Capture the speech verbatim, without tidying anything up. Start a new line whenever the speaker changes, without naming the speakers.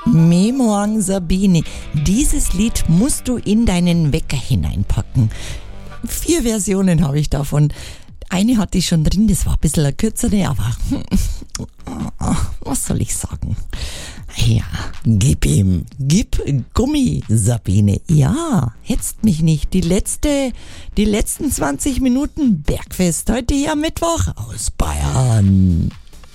Memorn Sabine, dieses Lied musst du in deinen Wecker hineinpacken. Vier Versionen habe ich davon. Eine hatte ich schon drin, das war ein bisschen eine kürzere, aber was soll ich sagen? Ja, gib ihm, gib Gummi, Sabine. Ja, hetzt mich nicht. Die letzte, die letzten zwanzig Minuten Bergfest heute hier am Mittwoch aus Bayern.